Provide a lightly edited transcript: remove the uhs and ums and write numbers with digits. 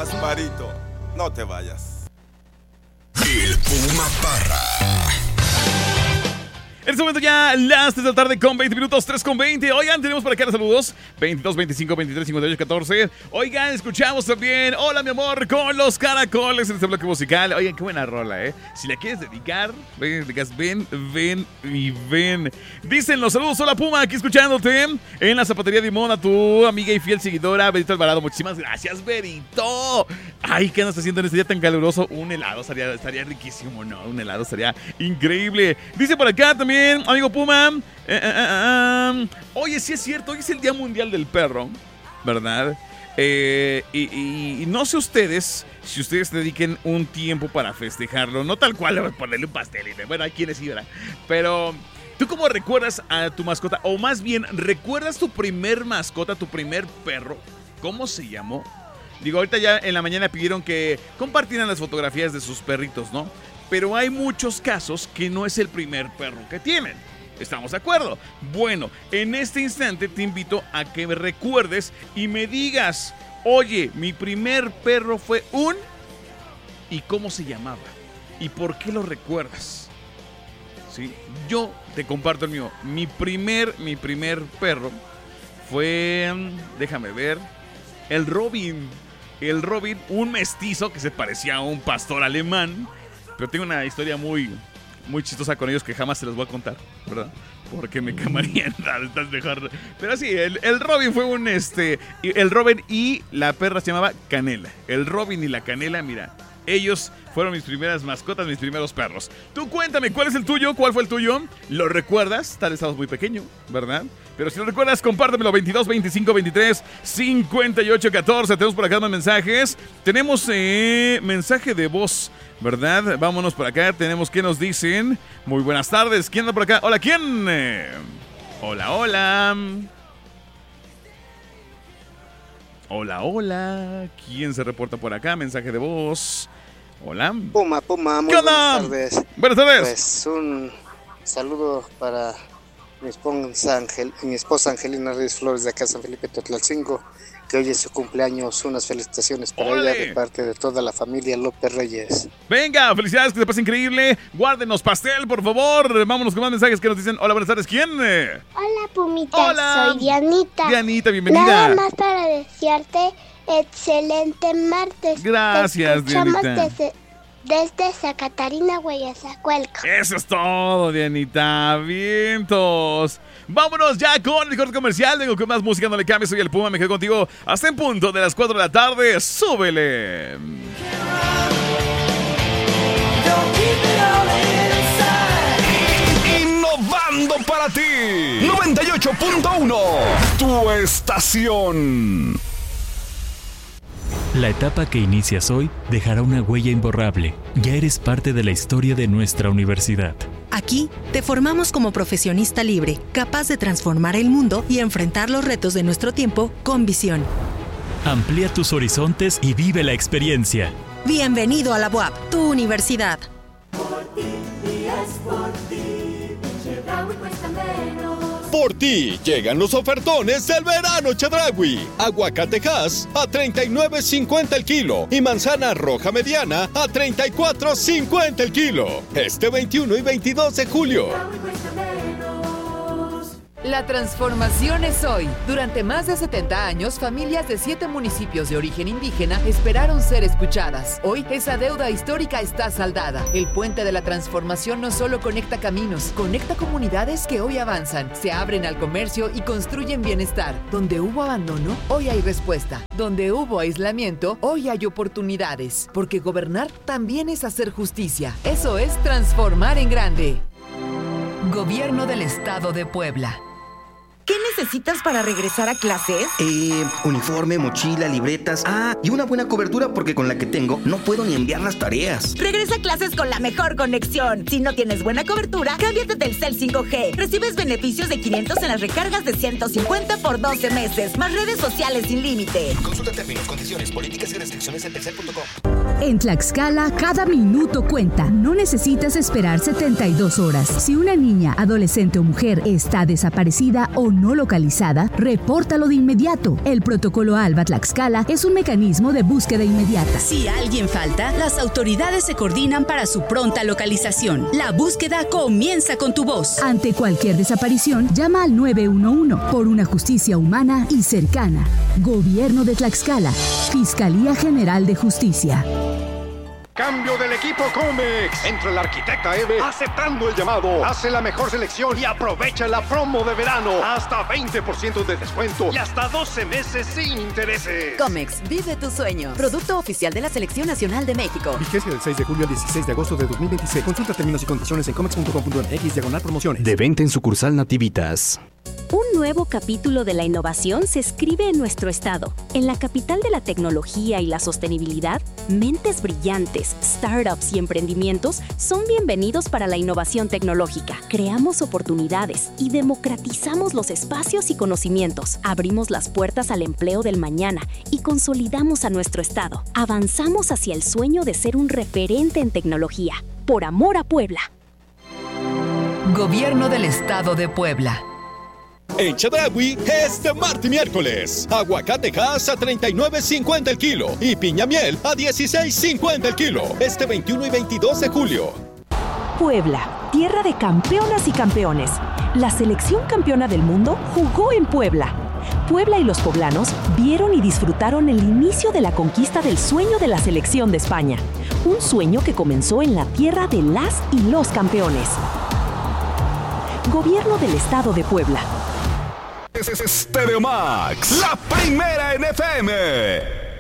Gasparito, no te vayas. El Puma Parra. En este momento ya las 3 de la tarde con 20 minutos, 3 con 20. Oigan, tenemos por acá los saludos. 22, 25, 23, 58, 14. Oigan, escuchamos también Hola, mi amor, con los caracoles en este bloque musical. Oigan, qué buena rola, ¿eh? Si la quieres dedicar, ven y ven. Dicen los saludos, hola Puma, aquí escuchándote en la zapatería de Mona, tu amiga y fiel seguidora, Berito Alvarado. Muchísimas gracias, Berito. Ay, ¿qué andas haciendo en este día tan caluroso? Un helado estaría riquísimo, ¿no? Un helado estaría increíble. Dice por acá también amigo Puma, oye, sí es cierto, hoy es el Día Mundial del Perro, ¿verdad? Y no sé ustedes, si ustedes dediquen un tiempo para festejarlo, no tal cual ponerle un pastel, bueno, hay quienes sí, ¿verdad? Pero, ¿tú cómo recuerdas a tu mascota? O más bien, ¿recuerdas tu primer mascota, tu primer perro? ¿Cómo se llamó? Digo, ahorita ya en la mañana pidieron que compartieran las fotografías de sus perritos, ¿no? Pero hay muchos casos que no es el primer perro que tienen. ¿Estamos de acuerdo? Bueno, en este instante te invito a que me recuerdes y me digas, oye, mi primer perro fue un... ¿Y cómo se llamaba? ¿Y por qué lo recuerdas? ¿Sí? Yo te comparto el mío. Mi primer perro fue... Déjame ver. El Robin. El Robin, un mestizo que se parecía a un pastor alemán. Pero tengo una historia muy chistosa con ellos que jamás se los voy a contar, ¿verdad? Porque me quemarían. Mejor. Pero sí, el Robin fue un el Robin y la perra se llamaba Canela. El Robin y la Canela, mira, ellos fueron mis primeras mascotas, mis primeros perros. Tú cuéntame, ¿cuál es el tuyo? ¿Cuál fue el tuyo? ¿Lo recuerdas? Tal vez estabas muy pequeño, ¿verdad? Pero si lo recuerdas, compártemelo. 22, 25, 23, 58, 14. Tenemos por acá más mensajes. Tenemos mensaje de voz, ¿verdad? Vámonos por acá. Tenemos que nos dicen. Muy buenas tardes. ¿Quién anda por acá? Hola, ¿quién? Hola, hola. Hola, hola. ¿Quién se reporta por acá? Mensaje de voz. Hola. Puma, muy ¿Qué onda? buenas tardes. Buenas tardes. Pues un saludo para mi esposa Angelina Reyes Flores de acá San Felipe Totlalcingo, que hoy es su cumpleaños. Unas felicitaciones para ella de parte de toda la familia López Reyes. Venga, felicidades, que se pase increíble. Guárdenos pastel, por favor. Vámonos con más mensajes que nos dicen. Hola, buenas tardes. ¿Quién? Hola, Pumita. Hola. Soy Dianita. Dianita, bienvenida. Nada más para desearte excelente martes. Gracias, Dianita. Desde Zacatarina, Guayazacualco. Eso es todo, Dianita. Vientos. Vámonos ya con el corte comercial. Vengo con más música, no le cambies. Soy el Puma, me quedo contigo hasta en punto de las 4 de la tarde. ¡Súbele! Innovando para ti. 98.1. Tu estación. La etapa que inicias hoy dejará una huella imborrable. Ya eres parte de la historia de nuestra universidad. Aquí te formamos como profesionista libre, capaz de transformar el mundo y enfrentar los retos de nuestro tiempo con visión. Amplía tus horizontes y vive la experiencia. Bienvenido a la UAP, tu universidad. Por ti, y es por ti, Chedraui cuesta menos. Por ti llegan los ofertones del verano Chedraui. Aguacatejas a $39.50 el kilo y manzana roja mediana a $34.50 el kilo. Este 21 y 22 de julio. La transformación es hoy. Durante más de 70 años, familias de 7 municipios de origen indígena esperaron ser escuchadas. Hoy, esa deuda histórica está saldada. El puente de la transformación no solo conecta caminos, conecta comunidades que hoy avanzan, se abren al comercio y construyen bienestar. Donde hubo abandono, hoy hay respuesta. Donde hubo aislamiento, hoy hay oportunidades. Porque gobernar también es hacer justicia. Eso es transformar en grande. Gobierno del Estado de Puebla. ¿Qué necesitas para regresar a clases? Uniforme, mochila, libretas. Y una buena cobertura porque con la que tengo no puedo ni enviar las tareas. Regresa a clases con la mejor conexión. Si no tienes buena cobertura, cámbiate del Telcel 5G. Recibes beneficios de 500 en las recargas de 150 por 12 meses. Más redes sociales sin límite. Consulta términos, condiciones, políticas y restricciones en telcel.com. En Tlaxcala, cada minuto cuenta. No necesitas esperar 72 horas. Si una niña, adolescente o mujer está desaparecida o no localizada, localizada, repórtalo de inmediato. El protocolo ALBA Tlaxcala es un mecanismo de búsqueda inmediata. Si alguien falta, las autoridades se coordinan para su pronta localización. La búsqueda comienza con tu voz. Ante cualquier desaparición, llama al 911 por una justicia humana y cercana. Gobierno de Tlaxcala. Fiscalía General de Justicia. Cambio del equipo Comex. Entra la arquitecta Eve aceptando el llamado. Hace la mejor selección y aprovecha la promo de verano. Hasta 20% de descuento y hasta 12 meses sin intereses. Comex, vive tu sueño. Producto oficial de la Selección Nacional de México. Vigencia del 6 de julio al 16 de agosto de 2026. Consulta términos y condiciones en comex.com.mx/promociones. De venta en sucursal Nativitas. Un nuevo capítulo de la innovación se escribe en nuestro estado. En la capital de la tecnología y la sostenibilidad, mentes brillantes, startups y emprendimientos son bienvenidos para la innovación tecnológica. Creamos oportunidades y democratizamos los espacios y conocimientos. Abrimos las puertas al empleo del mañana y consolidamos a nuestro estado. Avanzamos hacia el sueño de ser un referente en tecnología. Por amor a Puebla. Gobierno del Estado de Puebla. En Chedraui, este martes y miércoles, aguacate Hass a $39.50 el kilo y piña miel a $16.50 el kilo. Este 21 y 22 de julio. Puebla, tierra de campeonas y campeones. La selección campeona del mundo jugó en Puebla. Puebla y los poblanos vieron y disfrutaron el inicio de la conquista del sueño de la selección de España. Un sueño que comenzó en la tierra de las y los campeones. Gobierno del Estado de Puebla. Stereo Max, la primera en FM.